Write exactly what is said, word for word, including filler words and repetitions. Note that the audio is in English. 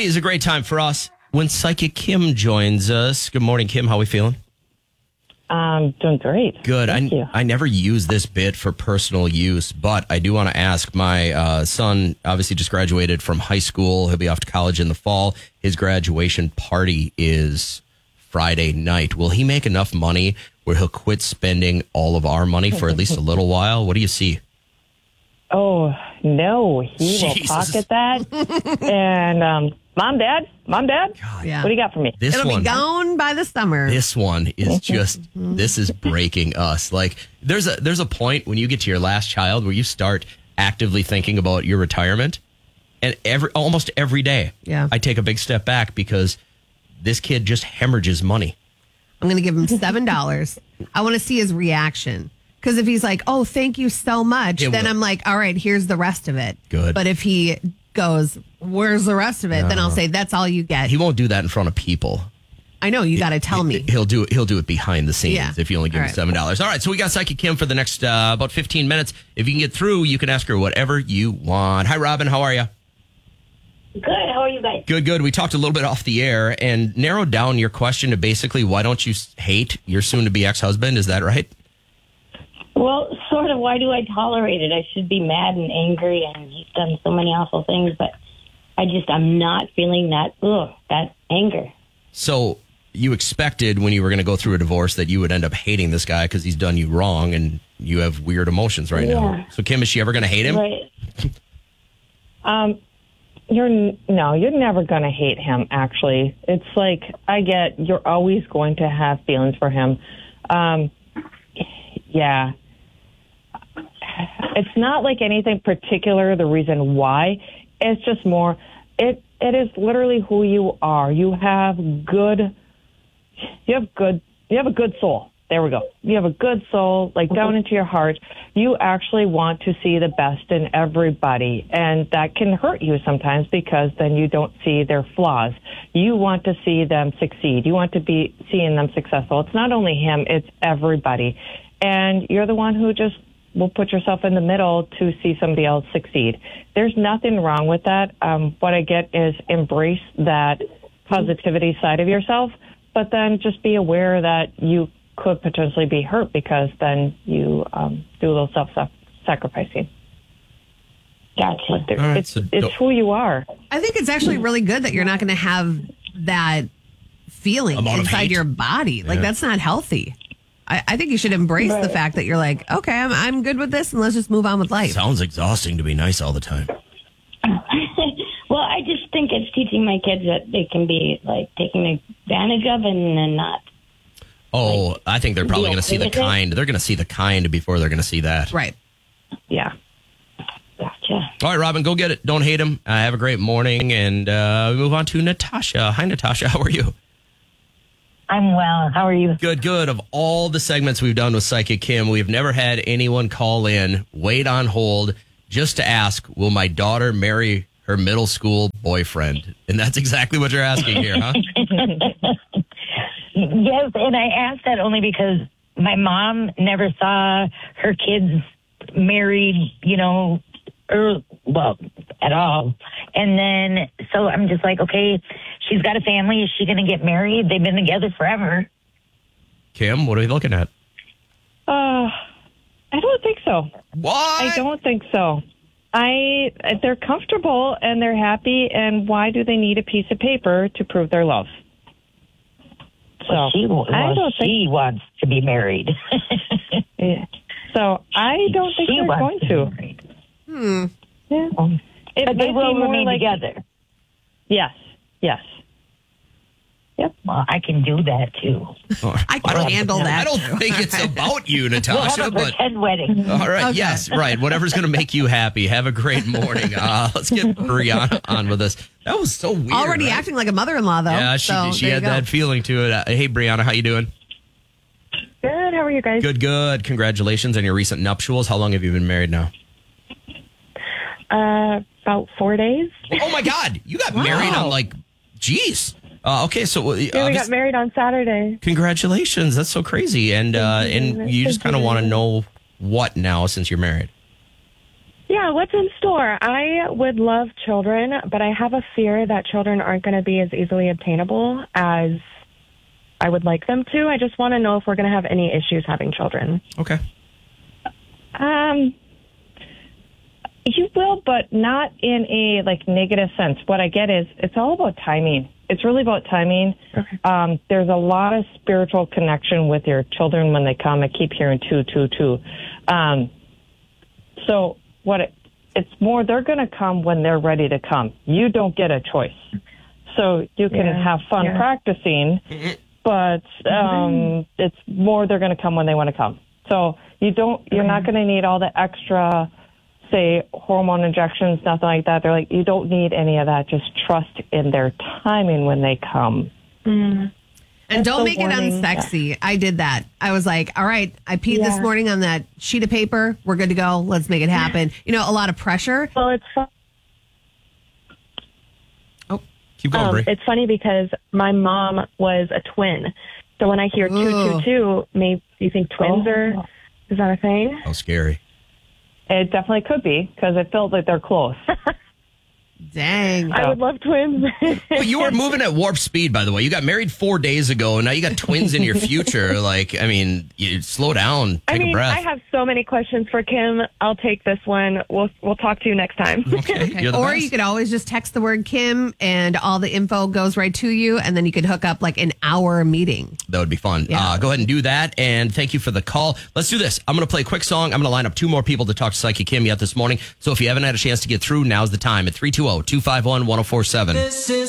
is a great time for us when Psychic Kim joins us. Good morning, Kim. How are we feeling? Um, doing great. Good. Thank I, you. I never use this bit for personal use, but I do want to ask. My uh, son obviously just graduated from high school. He'll be off to college in the fall. His graduation party is Friday night. Will he make enough money where he'll quit spending all of our money for at least a little while? What do you see? Oh, no. He Jesus. will pocket that. and, um, Mom, Dad? Mom, Dad? Yeah. What do you got for me? This It'll one, be gone by the summer. This one is just, this is breaking us. Like, there's a there's a point when you get to your last child where you start actively thinking about your retirement. And every almost every day, Yeah. I take a big step back because this kid just hemorrhages money. I'm going to give him seven dollars. I want to see his reaction. Because if he's like, oh, thank you so much, It then will. I'm like, all right, here's the rest of it. Good. But if he goes, where's the rest of it? Then I'll say, that's all you get. He won't do that in front of people. I know, you got to tell me. He'll do it. He'll do it behind the scenes Yeah. if you only give All him right. seven dollars. All right, so we got Psychic Kim for the next uh, about fifteen minutes. If you can get through, you can ask her whatever you want. Hi, Robin. How are you? Good. How are you guys? Good, good. We talked a little bit off the air and narrowed down your question to basically why don't you hate your soon-to-be ex-husband? Is that right? Well, sort of. Why do I tolerate it? I should be mad and angry, and he's done so many awful things, but I just, I'm not feeling that, ugh, that anger. So you expected when you were going to go through a divorce that you would end up hating this guy because he's done you wrong and you have weird emotions right now. Yeah. So Kim, is she ever going to hate him? Right. Um, you're, n- no, you're never going to hate him, actually. It's like, I get, you're always going to have feelings for him. Um, yeah. It's not like anything particular, the reason why. It's just more, it, it is literally who you are. You have good, you have good, you have a good soul. There we go. You have a good soul, like down into your heart. You actually want to see the best in everybody. And that can hurt you sometimes because then you don't see their flaws. You want to see them succeed. You want to be seeing them successful. It's not only him, it's everybody. And you're the one who just will put yourself in the middle to see somebody else succeed. There's nothing wrong with that. Um, what I get is embrace that positivity side of yourself, but then just be aware that you could potentially be hurt because then you um, do a little self-sacrificing. Gotcha. But there- All right, it's so it's don't- who you are. I think it's actually really good that you're not going to have that feeling Amount of inside hate. your body. Like, Yeah. that's not healthy. I, I think you should embrace the Right. fact that you're like, okay, I'm, I'm good with this and let's just move on with life. Sounds exhausting to be nice all the time. Well, I just think it's teaching my kids that they can be, like, taken advantage of and, and not. Oh, I think they're probably Be going to see okay the with it? kind. They're going to see the kind before they're going to see that. Right. Yeah. Gotcha. All right, Robin, go get it. Don't hate him. Uh, have a great morning. And uh, we move on to Natasha. Hi, Natasha. How are you? I'm well. How are you? Good, good. Of all the segments we've done with Psychic Kim, we've never had anyone call in, wait on hold, just to ask, will my daughter marry her middle school boyfriend? And that's exactly what you're asking here, huh? Yes, and I asked that only because my mom never saw her kids married, you know, or well, at all. And then, so I'm just like, okay, she's got a family. Is she going to get married? They've been together forever. Kim, what are we looking at? Uh, I don't think so. What? I don't think so. I they're comfortable and they're happy, and why do they need a piece of paper to prove their love? So Well, she, well, I don't she wants to be married. think. Yeah. So I don't think she they're going wants to. to. Be married. Hmm. Yeah. It But they might will be more remain like, together. Yes. Yes. Yep. Well, I can do that too. Oh, I can handle that. I don't too. think it's about you, We'll have Natasha, a but pretend wedding. all right. Okay. Yes, right. Whatever's going to make you happy. Have a great morning. Uh, let's get Brianna on with us. That was so weird. Already right? acting like a mother-in-law, though. Yeah, she, so she there had you go. that feeling to it. Uh, hey, Brianna, how you doing? Good. How are you guys? Good, good. Congratulations on your recent nuptials. How long have you been married now? Uh, about four days. Oh, my God. You got married on like, geez. Uh, okay, so uh, Yeah, we got obvious- married on Saturday. congratulations. That's so crazy. And uh, Thank you. and you just Thank kind of you. want to know what now since you're married? Yeah, what's in store? I would love children, but I have a fear that children aren't going to be as easily obtainable as I would like them to. I just want to know if we're going to have any issues having children. Okay. Um, you will, but not in a like negative sense. What I get is it's all about timing. It's really about timing. Okay. Um, there's a lot of spiritual connection with your children when they come. I keep hearing two, two, two. Um, so what it, it's more, they're going to come when they're ready to come. You don't get a choice. So you can Yeah. have fun Yeah. practicing, but um, it's more they're going to come when they want to come. So you don't, you're not going to need all the extra, say, hormone injections, nothing like that. They're like, you don't need any of that. Just trust in their timing when they come. Mm. And don't the make it warning. unsexy. I did that. I was like, all right, I peed this Yeah. morning on that sheet of paper. We're good to go. Let's make it happen. You know, a lot of pressure. Well, it's fun. Keep going, Um, Brie. it's funny because my mom was a twin. So when I hear two, Ooh. two, two, maybe you think twins Oh. are, is that a thing? How scary. It definitely could be because it feels like they're close. Dang. I would love twins. Well, you were moving at warp speed, by the way. You got married four days ago, and now you got twins in your future. Like, I mean, you slow down, take I mean, a breath. I have so many questions for Kim. I'll take this one. We'll we'll talk to you next time. Okay, Okay. you're the Or best. you could always just text the word Kim and all the info goes right to you. And then you could hook up like an hour meeting. That would be fun. Yeah. Uh, go ahead and do that. And thank you for the call. Let's do this. I'm going to play a quick song. I'm going to line up two more people to talk to Psychic Kim yet this morning. So if you haven't had a chance to get through, now's the time at three two zero, two five one, one zero four seven. This is